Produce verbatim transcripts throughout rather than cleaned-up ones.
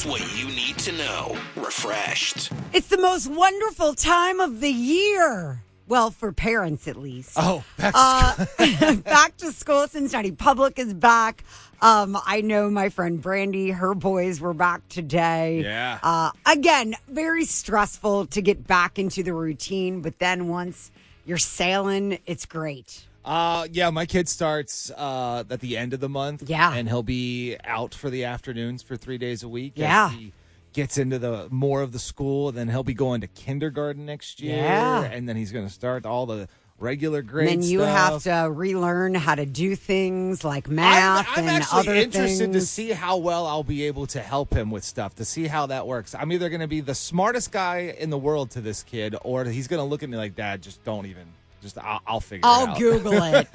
Just what you need to know. Refreshed. It's the most wonderful time of the year. Well, for parents at least. Oh, back to uh, school. Back to school. Cincinnati Public is back. Um, I know my friend Brandy, her boys were back today. Yeah. Uh, again, very stressful to get back into the routine, but then once you're sailing, it's great. Uh, yeah, my kid starts uh, at the end of the month. Yeah. And he'll be out for the afternoons for three days a week. Yeah. As he gets into the more of the school, then he'll be going to kindergarten next year. Yeah. And then he's going to start all the regular grade And then you stuff. have to relearn how to do things like math I'm, I'm and actually other interested things. to see how well I'll be able to help him with stuff, to see how that works. I'm either going to be the smartest guy in the world to this kid, or he's going to look at me like, Dad, just don't even. Just I'll, I'll figure I'll it out. Google it.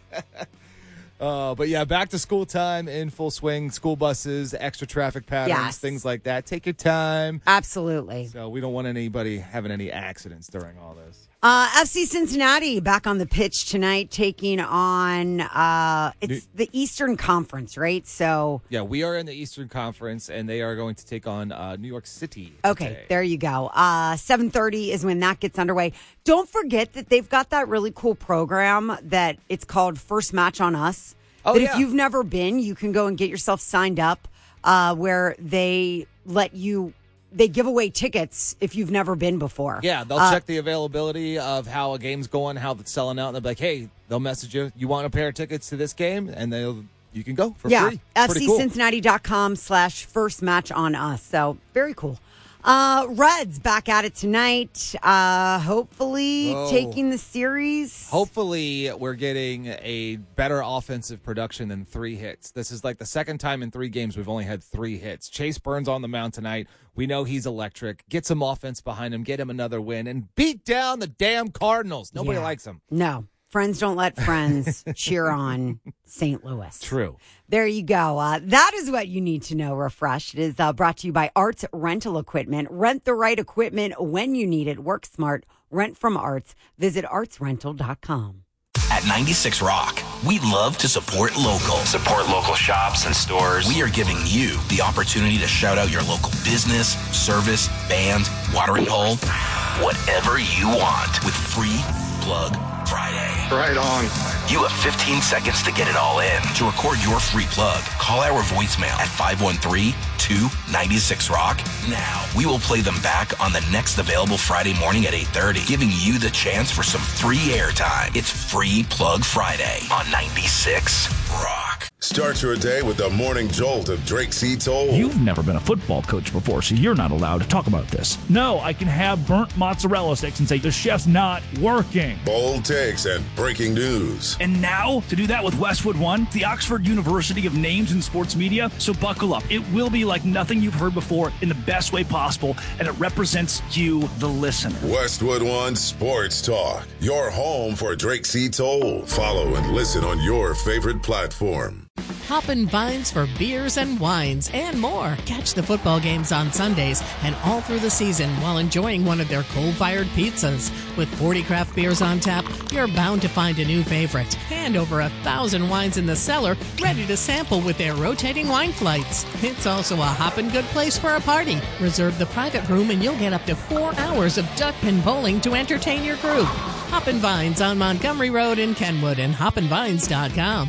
Uh, but yeah, back to school time in full swing. School buses, extra traffic patterns, Yes. things like that. Take your time. Absolutely. So we don't want anybody having any accidents during all this. Uh, F C Cincinnati back on the pitch tonight, taking on uh, it's the Eastern Conference, right? So Yeah, we are in the Eastern Conference, and they are going to take on uh, New York City okay, today. there you go. Uh, seven thirty is when that gets underway. Don't forget that they've got that really cool program that it's called First Match on Us. Oh, that yeah. if you've never been, you can go and get yourself signed up. Uh, where they let you. They give away tickets if you've never been before. Yeah, they'll Uh, check the availability of how a game's going, how it's selling out, and they'll be like, hey, they'll message you, you want a pair of tickets to this game? And they'll you can go for yeah, free. Pretty cool. FCCincinnati.com slash first match on us. So very cool. Uh, Reds back at it tonight. Uh, hopefully Whoa. taking the series. Hopefully, we're getting a better offensive production than three hits. This is like the second time in three games we've only had three hits. Chase Burns on the mound tonight. We know he's electric. Get some offense behind him. Get him another win. And beat down the damn Cardinals. Nobody Yeah. likes them. No. Friends don't let friends cheer on Saint Louis. True. There you go. Uh, that is what you need to know. Refreshed. It is uh, brought to you by Arts Rental Equipment. Rent the right equipment when you need it. Work smart. Rent from Arts. Visit arts rental dot com. At ninety-six Rock, we love to support local. Support local shops and stores. We are giving you the opportunity to shout out your local business, service, band, watering hole, whatever you want with Free Plug Friday. Right on. You have fifteen seconds to get it all in. To record your free plug, call our voicemail at five one three, two nine six, rock now. We will play them back on the next available Friday morning at eight thirty, giving you the chance for some free airtime. It's Free Plug Friday on ninety-six Rock. Start your day with the morning jolt of Drake C. Toll. You've never been a football coach before, so you're not allowed to talk about this. No, I can have burnt mozzarella sticks and say the chef's not working. Bold takes and breaking news. And now, to do that with Westwood One, the Oxford University of Names in Sports Media, so buckle up. It will be like nothing you've heard before in the best way possible, and it represents you, the listener. Westwood One Sports Talk, your home for Drake C. Toll. Follow and listen on your favorite platform. Hoppin' Vines for beers and wines and more. Catch the football games on Sundays and all through the season while enjoying one of their coal-fired pizzas. With forty craft beers on tap, you're bound to find a new favorite. And over a thousand wines in the cellar, ready to sample with their rotating wine flights. It's also a hoppin' good place for a party. Reserve the private room and you'll get up to four hours of duck pin bowling to entertain your group. Hoppin' Vines on Montgomery Road in Kenwood and hoppin vines dot com.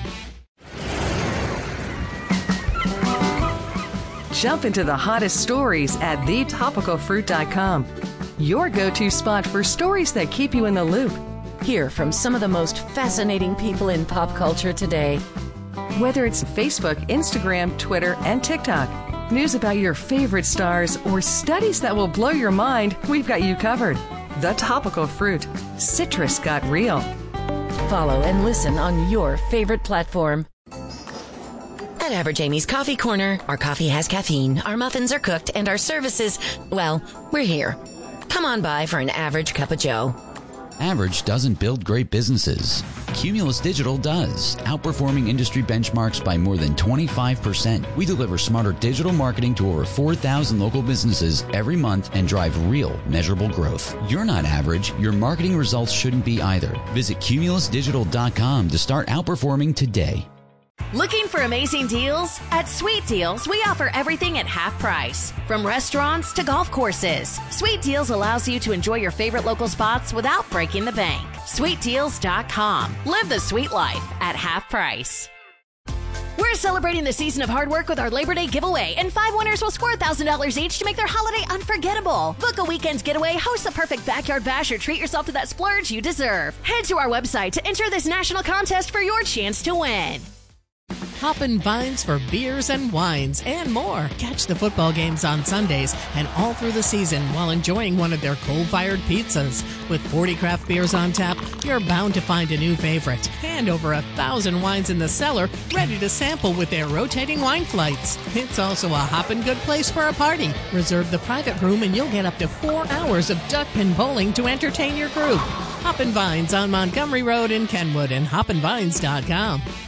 Jump into the hottest stories at the topical fruit dot com. Your go-to spot for stories that keep you in the loop. Hear from some of the most fascinating people in pop culture today. Whether it's Facebook, Instagram, Twitter, and TikTok, news about your favorite stars, or studies that will blow your mind, we've got you covered. The Topical Fruit. Citrus got real. Follow and listen on your favorite platform. At Average Amy's Coffee Corner, our coffee has caffeine, our muffins are cooked, and our services, well, we're here. Come on by for an average cup of joe. Average doesn't build great businesses. Cumulus Digital does, outperforming industry benchmarks by more than twenty-five percent. We deliver smarter digital marketing to over four thousand local businesses every month and drive real, measurable growth. You're not average. Your marketing results shouldn't be either. Visit cumulus digital dot com to start outperforming today. Looking for amazing deals? At Sweet Deals, we offer everything at half price. From restaurants to golf courses, Sweet Deals allows you to enjoy your favorite local spots without breaking the bank. sweet deals dot com. Live the sweet life at half price. We're celebrating the season of hard work with our Labor Day giveaway, and five winners will score one thousand dollars each to make their holiday unforgettable. Book a weekend's getaway, host a perfect backyard bash, or treat yourself to that splurge you deserve. Head to our website to enter this national contest for your chance to win. Hoppin' Vines for beers and wines and more. Catch the football games on Sundays and all through the season while enjoying one of their coal-fired pizzas. With forty craft beers on tap, you're bound to find a new favorite. And over a thousand wines in the cellar, ready to sample with their rotating wine flights. It's also a hoppin' good place for a party. Reserve the private room and you'll get up to four hours of duck pin bowling to entertain your group. Hoppin' Vines on Montgomery Road in Kenwood and hoppin vines dot com.